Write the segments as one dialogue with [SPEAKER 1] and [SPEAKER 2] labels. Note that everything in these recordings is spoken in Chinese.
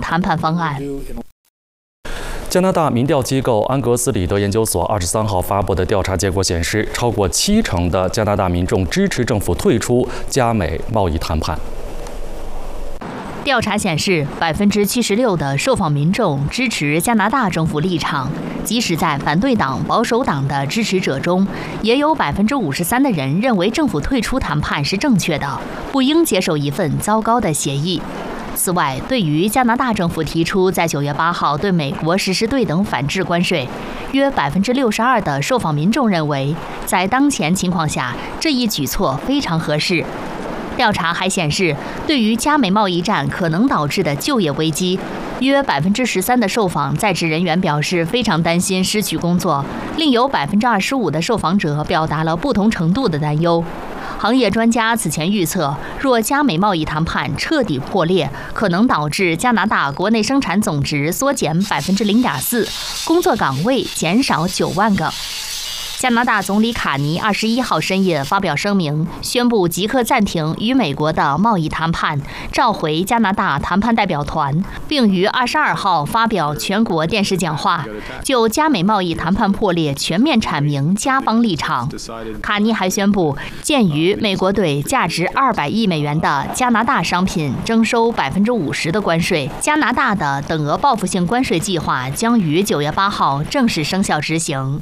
[SPEAKER 1] 谈判方案。
[SPEAKER 2] 加拿大民调机构安格斯里德研究所23号发布的调查结果显示，超过70%的加拿大民众支持政府退出加美贸易谈判。
[SPEAKER 1] 调查显示，76%的受访民众支持加拿大政府立场，即使在反对党保守党的支持者中，也有53%的人认为政府退出谈判是正确的，不应接受一份糟糕的协议。此外，对于加拿大政府提出在9月8号对美国实施对等反制关税，约62%的受访民众认为，在当前情况下，这一举措非常合适。调查还显示，对于加美贸易战可能导致的就业危机，约13%的受访在职人员表示非常担心失去工作，另有25%的受访者表达了不同程度的担忧。行业专家此前预测，若加美贸易谈判彻底破裂，可能导致加拿大国内生产总值缩减0.4%，工作岗位减少9万个。加拿大总理卡尼21号深夜发表声明，宣布即刻暂停与美国的贸易谈判，召回加拿大谈判代表团，并于22号发表全国电视讲话，就加美贸易谈判破裂全面阐明加方立场。卡尼还宣布，鉴于美国对价值200亿美元的加拿大商品征收50%的关税，加拿大的等额报复性关税计划将于9月8号正式生效执行。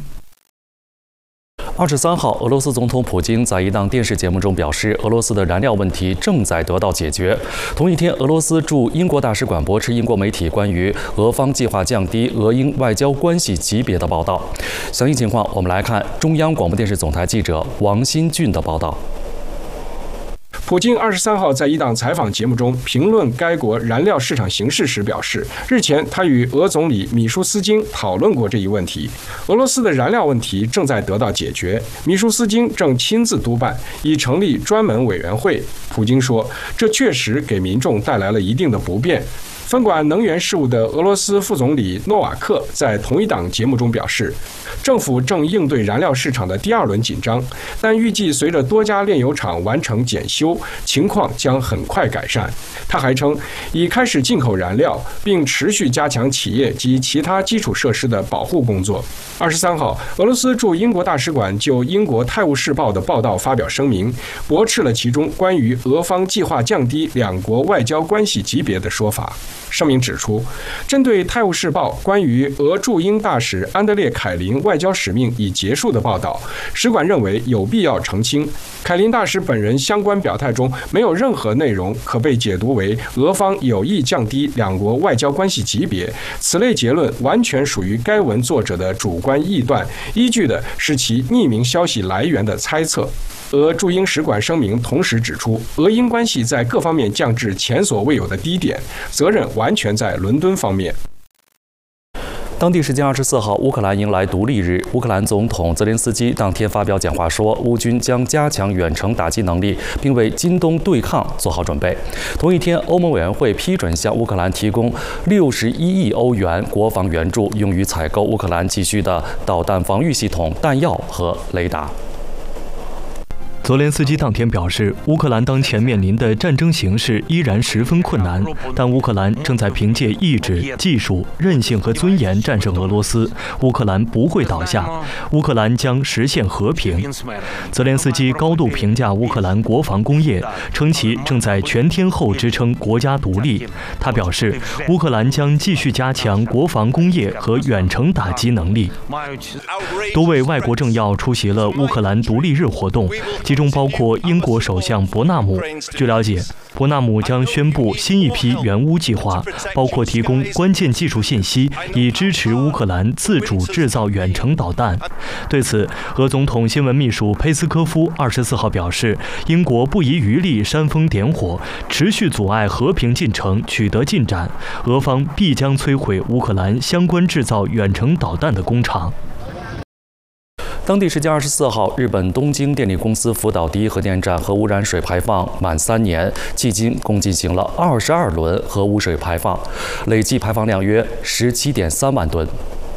[SPEAKER 2] 23号，俄罗斯总统普京在一档电视节目中表示，俄罗斯的燃料问题正在得到解决。同一天，俄罗斯驻英国大使馆驳斥英国媒体关于俄方计划降低俄英外交关系级别的报道。详细情况，我们来看中央广播电视总台记者王新俊的报道。
[SPEAKER 3] 普京23号在一档采访节目中评论该国燃料市场形势时表示，日前他与俄总理米舒斯京讨论过这一问题。俄罗斯的燃料问题正在得到解决，米舒斯京正亲自督办，已成立专门委员会。普京说，这确实给民众带来了一定的不便。分管能源事务的俄罗斯副总理诺瓦克在同一档节目中表示，政府正应对燃料市场的第2轮紧张，但预计随着多家炼油厂完成检修，情况将很快改善。他还称，已开始进口燃料，并持续加强企业及其他基础设施的保护工作。23号，俄罗斯驻英国大使馆就英国《泰晤士报》的报道发表声明，驳斥了其中关于俄方计划降低两国外交关系级别的说法。声明指出，针对《泰晤士报》关于俄驻英大使安德烈·凯林外交使命已结束的报道，使馆认为有必要澄清，凯林大使本人相关表态中没有任何内容可被解读为俄方有意降低两国外交关系级别。此类结论完全属于该文作者的主观臆断，依据的是其匿名消息来源的猜测。俄驻英使馆声明同时指出，俄英关系在各方面降至前所未有的低点，责任完全在伦敦方面。
[SPEAKER 2] 当地时间24号，乌克兰迎来独立日。乌克兰总统泽连斯基当天发表讲话说，乌军将加强远程打击能力，并为今冬对抗做好准备。同一天，欧盟委员会批准向乌克兰提供61亿欧元国防援助，用于采购乌克兰急需的导弹防御系统、弹药和雷达。
[SPEAKER 4] 泽连斯基当天表示，乌克兰当前面临的战争形势依然十分困难，但乌克兰正在凭借意志、技术、韧性和尊严战胜俄罗斯。乌克兰不会倒下，乌克兰将实现和平。泽连斯基高度评价乌克兰国防工业，称其正在全天候支撑国家独立。他表示，乌克兰将继续加强国防工业和远程打击能力。多位外国政要出席了乌克兰独立日活动，其中包括英国首相伯纳姆。据了解，伯纳姆将宣布新一批援乌计划，包括提供关键技术信息，以支持乌克兰自主制造远程导弹。对此，俄总统新闻秘书佩斯科夫24号表示，英国不遗余力煽风点火，持续阻碍和平进程取得进展，俄方必将摧毁乌克兰相关制造远程导弹的工厂。
[SPEAKER 2] 当地时间24号，日本东京电力公司福岛第一核电站核污染水排放满3年，迄今共进行了22轮核污水排放，累计排放量约17.3万吨。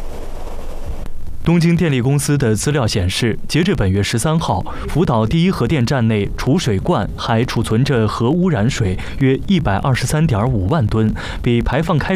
[SPEAKER 4] 东京电力公司的资料显示，截至本月13号，福岛第一核电站内储水罐还储存着核污染水约123.5万吨，比排放开